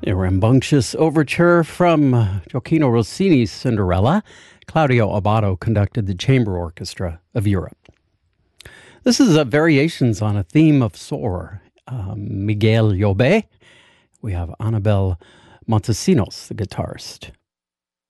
A rambunctious overture from Gioacchino Rossini's Cinderella. Claudio Abbado conducted the Chamber Orchestra of Europe. This is variations on a theme of Sor. Miguel Llobet. We have Anabel Montesinos, the guitarist.